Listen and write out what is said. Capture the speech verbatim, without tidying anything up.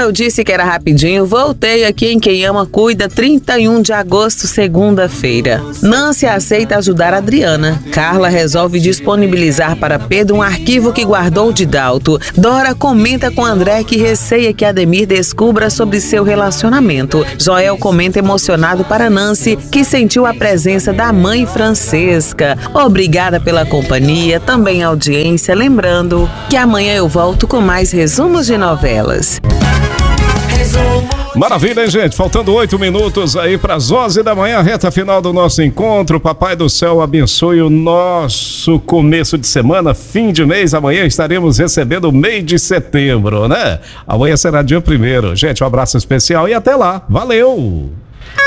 eu disse que era rapidinho, voltei aqui em Quem Ama Cuida, trinta e um de agosto, segunda-feira. Nancy aceita ajudar Adriana. Carla resolve disponibilizar para Pedro um arquivo que guardou de Dalto. Dora comenta com André que receia que Ademir descubra sobre seu relacionamento. Joel comenta emocionado para Nancy, que sentiu a presença da mãe Francesca. Obrigada pela companhia, também audiência. Lembrando que amanhã eu volto com mais resumos de novelas. Maravilha, hein, gente? Faltando oito minutos aí para as onze da manhã, reta final do nosso encontro. Papai do céu abençoe o nosso começo de semana, fim de mês. Amanhã estaremos recebendo o mês de setembro, né? Amanhã será dia primeiro. Gente, um abraço especial e até lá. Valeu!